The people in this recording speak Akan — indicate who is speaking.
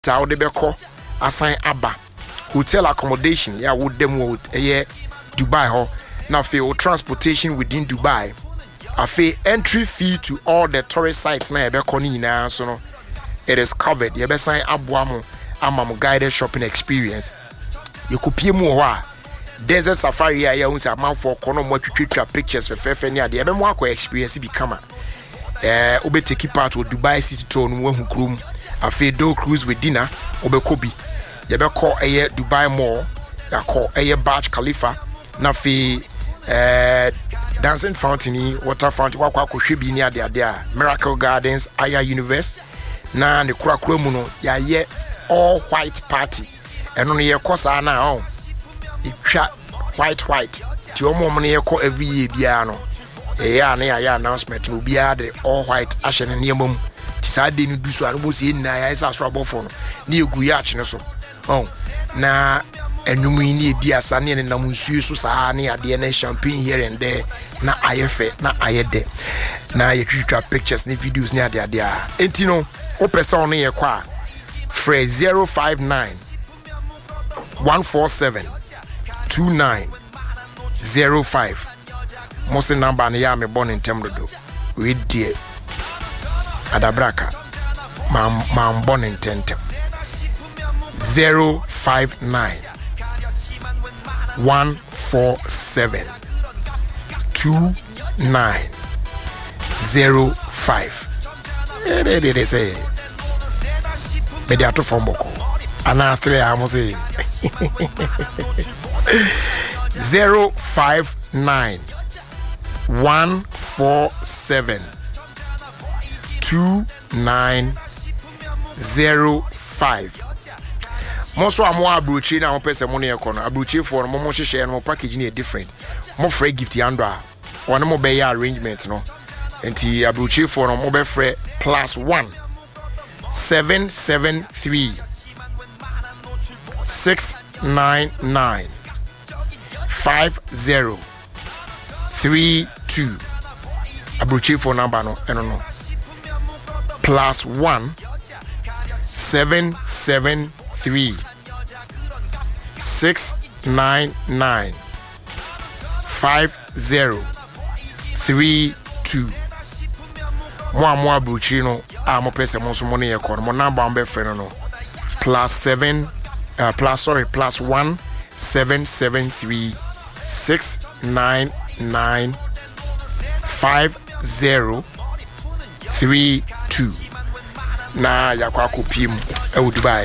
Speaker 1: How de beko assign aba hotel accommodation ya would them would Dubai ho now for transportation within Dubai afi entry fee to all the tourist sites na ebeko ni na so no it is covered ye be sign aboamo amam guided shopping experience you could pay mu ho a desert safari ya unse amanfo kono mo twetwa pictures fefe ni ade ebe mo akọ experience bi kama obe take part with Dubai city tour no hu krum afi do cruise with dinner obekobi yebeko Dubai mall yakọ Burj Khalifa na fi dancing fountain water fountain wakọ akọhwe bi ni ade a Miracle Gardens Aya Universe na ne kura mu no ya all white party eno no ye kosa na on itwa white ti omo mo ne yekọ every year bia no na ya announcement no bia de all white ahye ne niamam Saturday ni dusu arbo se na ya isa so abofo no na egu ya ache ne so na enum yi ni edi asa ne ne nam nsuo so saa ne ade na champagne here and there na ayefe na ayede na ye twitwa pictures ni videos ni ade a enti no o person no ye kwa free 059 147 2905 Mose number na ya me born in temrodo we die Adabraka mam born in Tentem 059 147 2905 they say mediato fomboko anastre amose 059 147 2905 Moso amo abrochi na opese mo ne ekono abrochi for no mo hye no package na different mo free gift yando a wona mo be arrangement no enti abrochi for no mo be free +1 773 699 5032 abrochi for number no eno no +1 773 699 5032 mo abuchi no a mo pese mo so mo ne yekọ no mo number on be friend no +1 773 699 5032 na yakwa kopiem e Dubai